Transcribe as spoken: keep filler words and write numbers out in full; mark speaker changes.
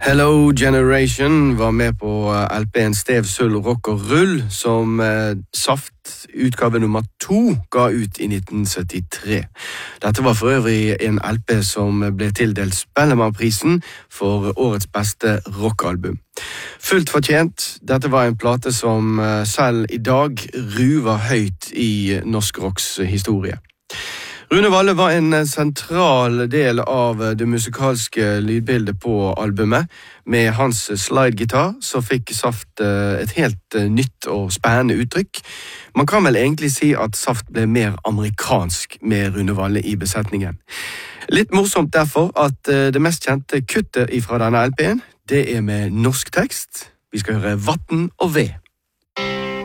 Speaker 1: Hello Generation var med på L P-en Stev, Sølv, Rock og Rull, som eh, Saft utgave nummer to ga ut i nitten syttitre. Dette var for øvrig en L P som ble tildelt Spellemannprisen for årets beste rockalbum. Fullt fortjent, dette var en plate som eh, selv i dag ruver høyt i norsk rocks historie. Rune Valle var en sentral del av det musikalske lydbildet på albumet. Med hans slidegitar så fikk Saft et helt nytt og spennende uttrykk. Man kan vel egentlig si at Saft ble mer amerikansk med Rune Valle i besetningen. Litt morsomt derfor at det mest kjente kuttet fra denne L P-en, det er med norsk tekst. Vi skal høre Vatten og Ved.